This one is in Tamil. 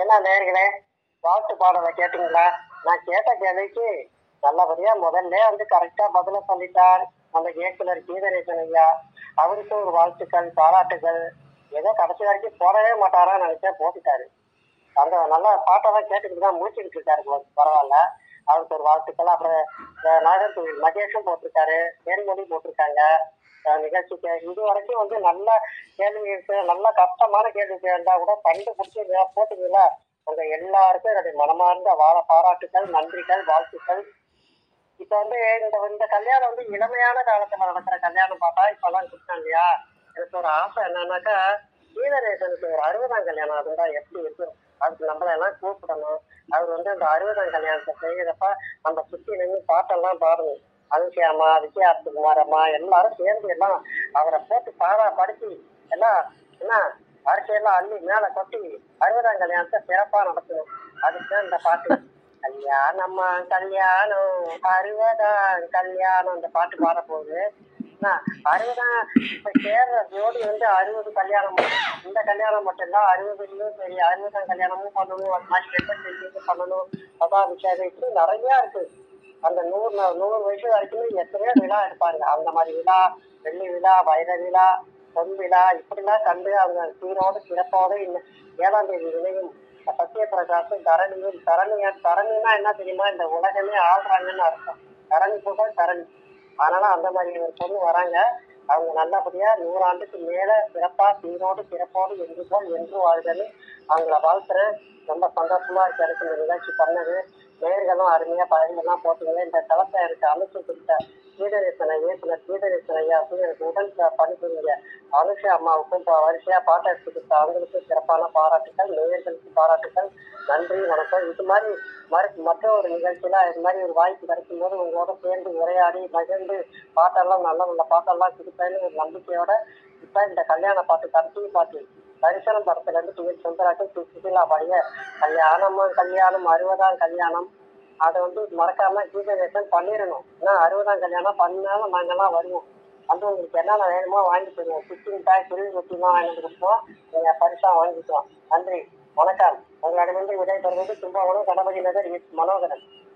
என்ன நேயர்களே, வாழ்த்து பாடலை கேட்டீங்களா? நான் கேட்ட கேள்விக்கு நல்லபடியா முதல்ல வந்து கரெக்டா பதில சொல்லிட்டார் அந்த இயக்குனர் கீதநேசன் ஐயா. அவருக்கு ஒரு வாழ்த்துக்கள், பாராட்டுகள். ஏதோ கடைசி வரைக்கும் போடவே மாட்டாரான்னு நினைச்சேன், போட்டுட்டாரு. அந்த நல்ல பாட்டெல்லாம் கேட்டுக்கிட்டு தான் முடிச்சுக்கிட்டு இருக்காரு போல. பரவாயில்ல. அவருக்கு ஒரு வாழ்த்துக்கள். அப்புறம் நாகர்கோவில் மகேஷும் போட்டிருக்காரு, தேன்மொழி போட்டிருக்காங்க. நிகழ்ச்சிக்கு இது வரைக்கும் வந்து நல்ல கேள்வி இருக்கு, நல்ல கஷ்டமான கேள்வி இருந்தா கூட கண்டுபிடிச்சு போட்டீங்களா? உங்க எல்லாருக்கும் என்னுடைய மனமார்ந்த பாராட்டுக்கள், நன்றிகள், வாழ்த்துக்கள். இப்ப வந்து இந்த இந்த கல்யாணம் வந்து இளமையான காலத்துல நடக்கிற கல்யாணம் பார்த்தா இப்பெல்லாம் கொடுத்தேன் இல்லையா? எனக்கு ஒரு ஆசை என்னன்னாக்கா, கீதநேசனுக்கு ஒரு 60ஆம் கல்யாணம் இருந்தா எப்படி இருக்கும்? அதுக்கு நம்மள எல்லாம் கூப்பிடணும். அவர் வந்து அந்த 60ஆம் கல்யாணத்தை செய்யறப்ப நம்ம சுத்தி நின்று பாட்டெல்லாம் பாடணும். அனுஷியாமா, விஜயார்த்திகுமார் அம்மா எல்லாரும் சேர்ந்து எல்லாம் அவரை போட்டு படுத்தி எல்லாம் என்ன அரிசியெல்லாம் அள்ளி மேல கொட்டி 60ஆம் கல்யாணத்தை சிறப்பா நடத்தணும். அதுக்குதான் இந்த பாட்டு. கல்யாணம்மா கல்யாணம், 60ஆம் கல்யாணம், இந்த பாட்டு பாட போகுது. 60ஆம் இப்ப சேர்ற ஜோடி வந்து 60 கல்யாணம் இந்த கல்யாணம் மட்டும் இல்ல, 60லயும் சரி 60ஆம் கல்யாணமும் பண்ணணும், அது மாதிரி 85 பண்ணணும், சதாபிஷேகம், இப்படி நிறைய இருக்கு. அந்த 100 வயசு வரைக்குமே எத்தனையோ விழா எடுப்பாங்க. அந்த மாதிரி விழா, வெள்ளி விழா, வைர விழா, பொன் விழா, இப்படிலாம் கண்டு அவங்க சீரோடு சிறப்போடு 7ஆம் தேதி விளையும் சத்யபிரகாசம் தரணியும். தரணின்னா என்ன தெரியுமா? இந்த உலகமே ஆள்றாங்கன்னு அர்த்தம். தரணி புகழ் தரணி. அதனால அந்த மாதிரி ஒரு பொண்ணு வராங்க. அவங்க நல்லபடியா 100 ஆண்டுக்கு மேல சிறப்பா சீரோடு சிறப்போடு என்று போல் என்று வாழ்கன்னு அவங்கள வாழ்த்துறேன். ரொம்ப சந்தோஷமா இருக்கு எனக்கு இந்த நிகழ்ச்சி பண்ணது. நேர்களும் அருமையா பழங்கெல்லாம் போட்டீங்க. இந்த தளத்தை எனக்கு அமைச்சு கொடுத்த கீதநேசன் இயக்குனர் கீதநேசன் ஐயா எனக்கு உடல் பணிபுரிங்க அனுஷா அம்மாவுக்கும் வரிசையா பாட்டை எடுத்து கொடுத்த அவங்களுக்கும் சிறப்பான பாராட்டுக்கள், நேயர்களுக்கு பாராட்டுக்கள். நன்றி, வணக்கம். இது மாதிரி மற்ற ஒரு நிகழ்ச்சியில இது மாதிரி ஒரு வாய்ப்பு கிடைக்கும் போது உங்களோட சேர்ந்து உரையாடி மகிழ்ந்து பாட்டெல்லாம் நல்ல நல்ல பாட்டெல்லாம் கொடுப்பேன்னு ஒரு நம்பிக்கையோட இப்ப இந்த கல்யாண பாட்டு கடைசி பாட்டு தரிசனம் படத்துல இருந்து டிஎன் சுந்தராஜன் சுசிலா பாடிய கல்யாணமா கல்யாணம் 60ஆம் கல்யாணம், அதை வந்து மறக்காம கீதநேசன் பண்ணிடணும். ஏன்னா 60ஆம் கல்யாணம் பண்ணாலும் நாங்கெல்லாம் வருவோம். வந்து உங்களுக்கு என்னென்ன வேணுமோ வாங்கி தருவோம். குச்சிமிட்டாய், குருவி குச்சிலாம் வாங்கி கொடுப்போம். நீங்க பரிசா வாங்கிக்கலாம். நன்றி, வணக்கம். உங்களிடமிருந்து விடைபெறுவது கும்பகோணம் கணபதி நகர் எஸ் மனோகரன்.